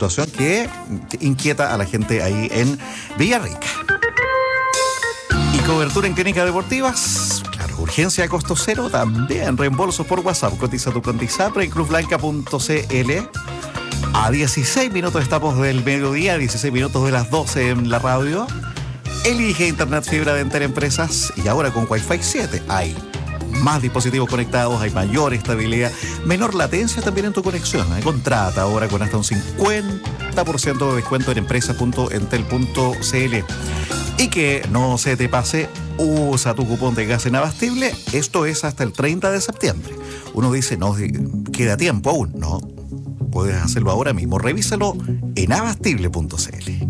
situación que inquieta a la gente ahí en Villarrica. Y cobertura en clínicas deportivas, claro, urgencia a costo cero, también reembolsos por WhatsApp. Cotiza tu cuenta ISAPRE en cruzblanca.cl. A 16 minutos estamos del mediodía, 16 minutos de las 12 en la radio. Elige Internet Fibra de Entel Empresas y ahora con Wi-Fi 7 hay más dispositivos conectados, hay mayor estabilidad, menor latencia también en tu conexión. Contrata ahora con hasta un 50% de descuento en empresa.entel.cl. Y que no se te pase, usa tu cupón de gas en Abastible. Esto es hasta el 30 de septiembre. Uno dice, no, queda tiempo aún. No, puedes hacerlo ahora mismo. Revísalo en abastible.cl.